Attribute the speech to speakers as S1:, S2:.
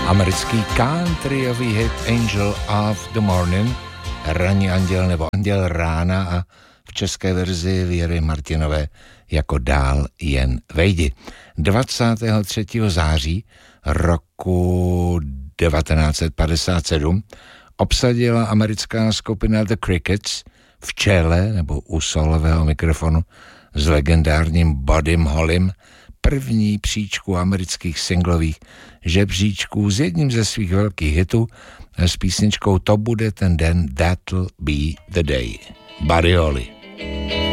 S1: Americký countryový hit Angel of the Morning, ranní anděl nebo anděl rána, a v české verzi Věry Martinové jako Dál jen vejdi. 23. září roku 1957 obsadila americká skupina The Crickets v čele nebo u solového mikrofonu s legendárním Buddym Hollym první příčku amerických singlových žebříčků s jedním ze svých velkých hitů s písničkou To bude ten den, That'll be the day. Buddy Holly.